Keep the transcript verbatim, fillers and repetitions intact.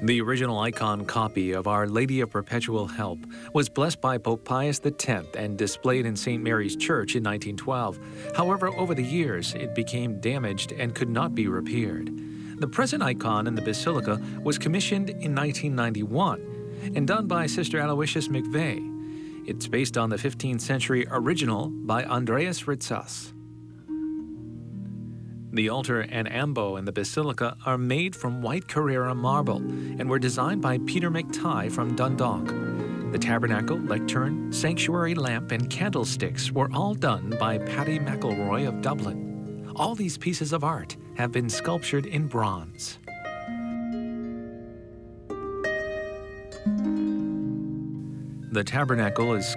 The original icon copy of Our Lady of Perpetual Help was blessed by Pope Pius X and displayed in Saint Mary's Church in nineteen twelve. However, over the years, it became damaged and could not be repaired. The present icon in the basilica was commissioned in nineteen ninety-one and done by Sister Aloysius McVeigh. It's based on the fifteenth century original by Andreas Ritzas. The altar and ambo in the basilica are made from white Carrara marble and were designed by Peter McTighe from Dundalk. The tabernacle, lectern, sanctuary lamp, and candlesticks were all done by Paddy McElroy of Dublin. All these pieces of art have been sculptured in bronze. The tabernacle is